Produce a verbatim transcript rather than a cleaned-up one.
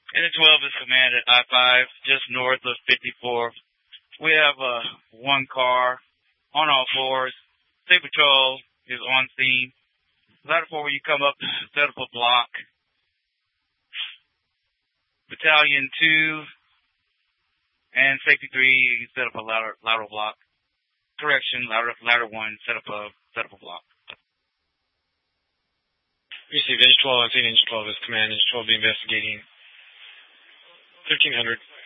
Engine twelve is command at I five, just north of fifty-four. We have uh, one car on all fours. State Patrol is on scene. Ladder four, when you come up, set up a block. Battalion two and Safety three, set up a ladder, lateral block. Correction, ladder, ladder one, set up a set up a block. Receive Engine twelve on scene. Engine twelve is command. Engine twelve be investigating. thirteen hundred.